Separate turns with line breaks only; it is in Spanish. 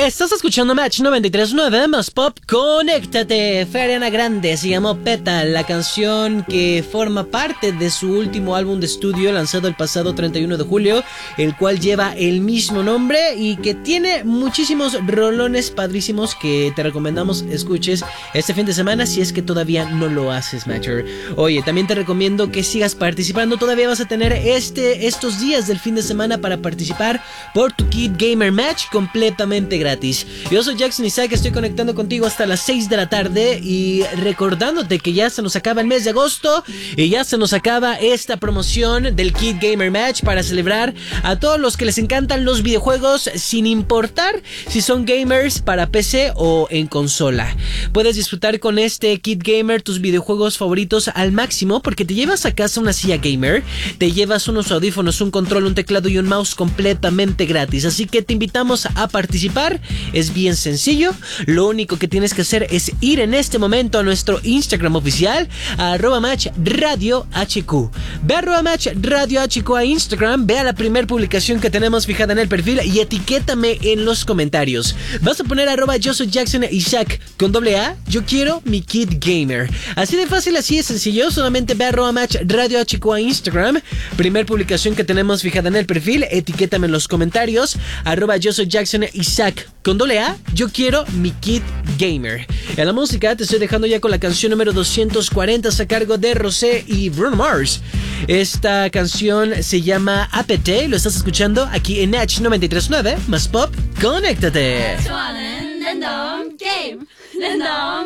Estás escuchando Match 93.9 más Pop. Conéctate. Fue Ariana Grande, se llamó Petal, la canción que forma parte de su último álbum de estudio lanzado el pasado 31 de julio, el cual lleva el mismo nombre y que tiene muchísimos rolones padrísimos que te recomendamos escuches este fin de semana si es que todavía no lo haces, Matcher. Oye, también te recomiendo que sigas participando. Todavía vas a tener estos días del fin de semana para participar por tu Kid Gamer Match completamente gratis. Yo soy Jackson Isaac, estoy conectando contigo hasta las 6 de la tarde y recordándote que ya se nos acaba el mes de agosto y ya se nos acaba esta promoción del Kid Gamer Match para celebrar a todos los que les encantan los videojuegos sin importar si son gamers para PC o en consola. Puedes disfrutar con este Kid Gamer tus videojuegos favoritos al máximo porque te llevas a casa una silla gamer, te llevas unos audífonos, un control, un teclado y un mouse completamente gratis. Así que te invitamos a participar. Es bien sencillo. Lo único que tienes que hacer es ir en este momento a nuestro Instagram oficial, a @matchradiohq. Ve a @matchradiohq a Instagram, ve a la primera publicación que tenemos fijada en el perfil y etiquétame en los comentarios. Vas a poner @yo soy Jackson Isaac con AA. Yo quiero mi Kid Gamer. Así de fácil, así de sencillo. Solamente ve a @matchradiohq a Instagram, primer publicación que tenemos fijada en el perfil, etiquétame en los comentarios, @yo soy Jackson Isaac con AA. Yo quiero mi Kid Gamer. En la música te estoy dejando ya con la canción número 240 a cargo de Rosé y Bruno Mars. Esta canción se llama Apete. Lo estás escuchando aquí en Natch 93.9 más Pop. Conéctate.